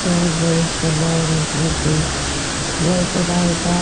praise the Lord is with thee. Great is our God.